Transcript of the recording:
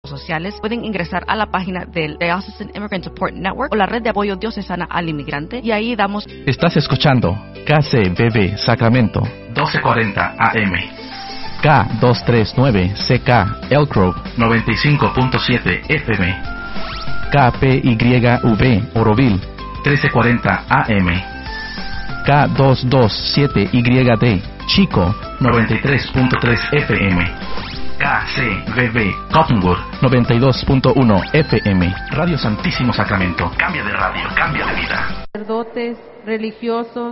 sociales, pueden ingresar a la página del Diocesan Immigrant Support Network o la red de apoyo diocesana al inmigrante, y ahí damos... Estás escuchando KCBB Sacramento 1240 AM, K239CK Elk Grove 95.7 FM, KPYV Oroville 1340 AM, K227YD Chico 93.3 FM, KCBB Cottonwood 92.1 FM. Radio Santísimo Sacramento. Cambia de radio, cambia de vida. Sacerdotes, religiosos,